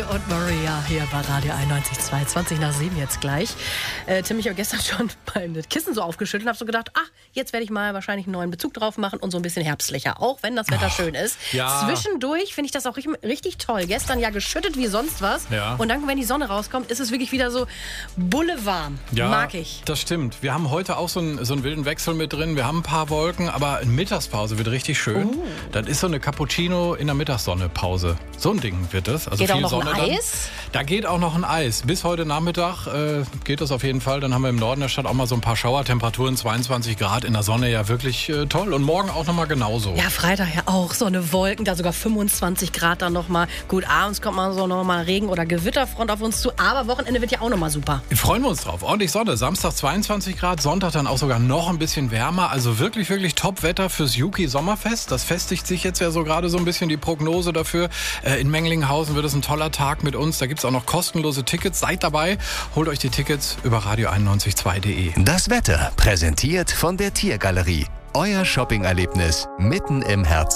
Billy und Maria hier bei Radio 91.2, 20 nach 7 jetzt gleich. Tim, ich habe gestern schon beim Kissen so aufgeschüttelt und habe so gedacht, jetzt werde ich mal wahrscheinlich einen neuen Bezug drauf machen und so ein bisschen herbstlicher, auch wenn das Wetter schön ist. Ja. Zwischendurch finde ich das auch richtig toll. Gestern ja geschüttet wie sonst was. Ja. Und dann, wenn die Sonne rauskommt, ist es wirklich wieder so bullewarm. Ja, mag ich. Das stimmt. Wir haben heute auch so einen wilden Wechsel mit drin. Wir haben ein paar Wolken, aber eine Mittagspause wird richtig schön. Das ist so eine Cappuccino in der Mittagssonne-Pause. So ein Ding wird das. Also Geht viel auch noch Sonne ein dann. Eis? Da geht auch noch ein Eis. Bis heute Nachmittag geht das auf jeden Fall. Dann haben wir im Norden der Stadt auch mal so ein paar Schauertemperaturen, 22 Grad in der Sonne, ja wirklich toll. Und morgen auch nochmal genauso. Ja, Freitag ja auch so eine Wolken, da sogar 25 Grad dann nochmal. Gut, abends kommt mal so nochmal Regen- oder Gewitterfront auf uns zu, aber Wochenende wird ja auch nochmal super. Freuen wir uns drauf. Ordentlich Sonne. Samstag 22 Grad, Sonntag dann auch sogar noch ein bisschen wärmer. Also wirklich, wirklich Top-Wetter fürs Juki-Sommerfest. Das festigt sich jetzt ja so gerade so ein bisschen die Prognose dafür. In Menglinghausen wird es ein toller Tag mit uns. Da gibt es auch noch kostenlose Tickets. Seid dabei. Holt euch die Tickets über radio912.de. Das Wetter präsentiert von der Tiergalerie. Euer Shopping-Erlebnis mitten im Herzen.